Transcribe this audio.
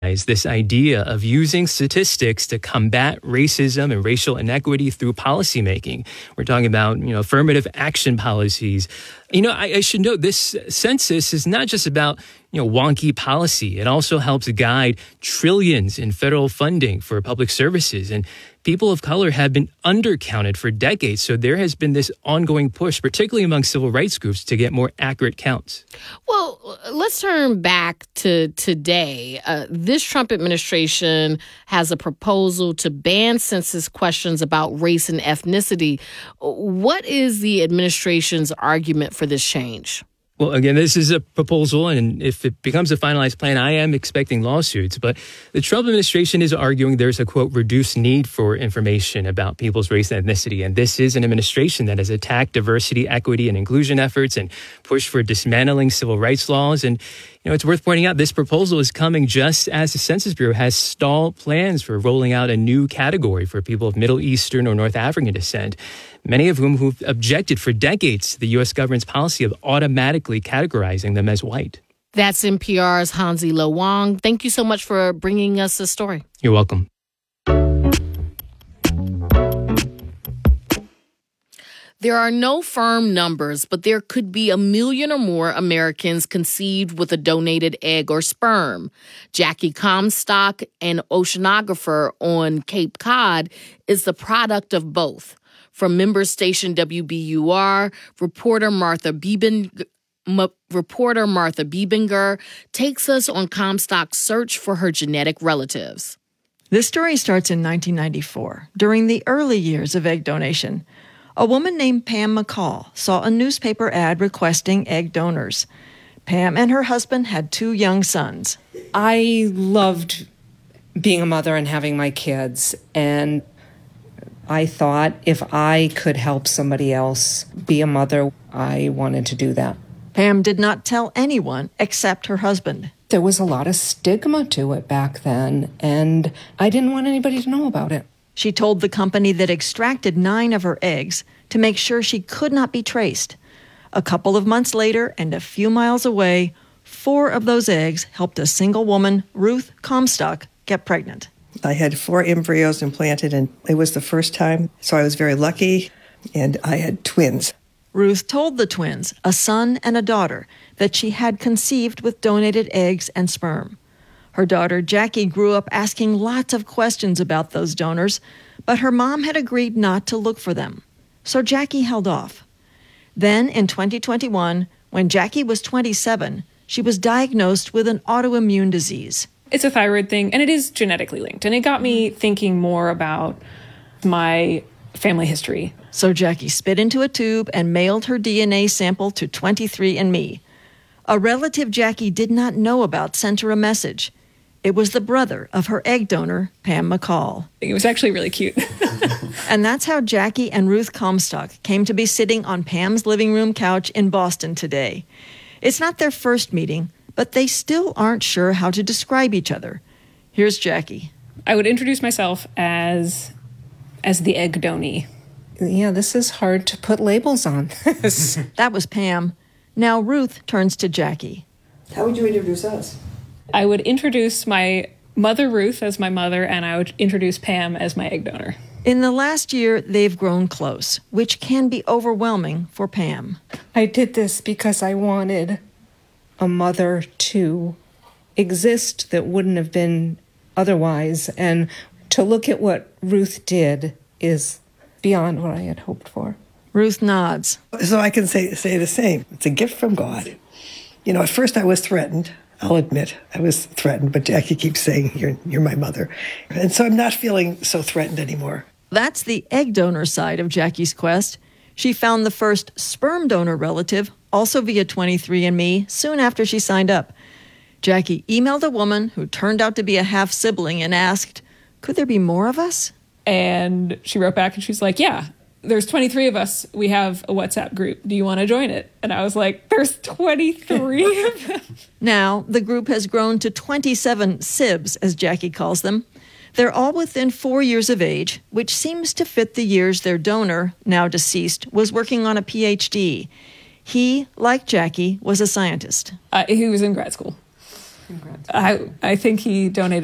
is this idea of using statistics to combat racism and racial inequity through policymaking. We're talking about, affirmative action policies. I should note this census is not just about, wonky policy. It also helps guide trillions in federal funding for public services. And people of color have been undercounted for decades. So there has been this ongoing push, particularly among civil rights groups, to get more accurate counts. Well, let's turn back to today. This Trump administration has a proposal to ban census questions about race and ethnicity. What is the administration's argument for this change? Well, again, this is a proposal, and if it becomes a finalized plan, I am expecting lawsuits. But the Trump administration is arguing there's a, quote, reduced need for information about people's race and ethnicity. And this is an administration that has attacked diversity, equity, and inclusion efforts and pushed for dismantling civil rights laws. And, it's worth pointing out this proposal is coming just as the Census Bureau has stalled plans for rolling out a new category for people of Middle Eastern or North African descent, many of whom who've objected for decades to the U.S. government's policy of automatically categorizing them as white. That's NPR's Hansi Lo Wang. Thank you so much for bringing us this story. You're welcome. There are no firm numbers, but there could be 1 million or more Americans conceived with a donated egg or sperm. Jackie Comstock, an oceanographer on Cape Cod, is the product of both. From member station WBUR, reporter Martha Biebinger takes us on Comstock's search for her genetic relatives. This story starts in 1994, during the early years of egg donation. A woman named Pam McCall saw a newspaper ad requesting egg donors. Pam and her husband had 2 young sons. I loved being a mother and having my kids, and I thought if I could help somebody else be a mother, I wanted to do that. Pam did not tell anyone except her husband. There was a lot of stigma to it back then, and I didn't want anybody to know about it. She told the company that extracted 9 of her eggs to make sure she could not be traced. A couple of months later, and a few miles away, 4 of those eggs helped a single woman, Ruth Comstock, get pregnant. I had 4 embryos implanted, and it was the first time, so I was very lucky, and I had twins. Ruth told the twins, a son and a daughter, that she had conceived with donated eggs and sperm. Her daughter, Jackie, grew up asking lots of questions about those donors, but her mom had agreed not to look for them. So Jackie held off. Then, in 2021, when Jackie was 27, she was diagnosed with an autoimmune disease. It's a thyroid thing, and it is genetically linked. And it got me thinking more about my family history. So Jackie spit into a tube and mailed her DNA sample to 23andMe. A relative Jackie did not know about sent her a message. It was the brother of her egg donor, Pam McCall. It was actually really cute. And that's how Jackie and Ruth Comstock came to be sitting on Pam's living room couch in Boston today. It's not their first meeting, but they still aren't sure how to describe each other. Here's Jackie. I would introduce myself as the egg donee. Yeah, this is hard to put labels on. That was Pam. Now Ruth turns to Jackie. How would you introduce us? I would introduce my mother, Ruth, as my mother, and I would introduce Pam as my egg donor. In the last year, they've grown close, which can be overwhelming for Pam. I did this because I wanted a mother to exist that wouldn't have been otherwise, and to look at what Ruth did is beyond what I had hoped for. Ruth nods. So I can say the same. It's a gift from God. At first I was threatened. I'll admit I was threatened, but Jackie keeps saying, you're my mother. And so I'm not feeling so threatened anymore. That's the egg donor side of Jackie's quest. She found the first sperm donor relative, also via 23andMe, soon after she signed up. Jackie emailed a woman who turned out to be a half-sibling and asked, could there be more of us? And she wrote back and she's like, yeah, there's 23 of us. We have a WhatsApp group. Do you want to join it? And I was like, there's 23 of them? Now, the group has grown to 27 SIBs, as Jackie calls them. They're all within 4 years of age, which seems to fit the years their donor, now deceased, was working on a PhD. He, like Jackie, was a scientist. He was in grad school. I think he donated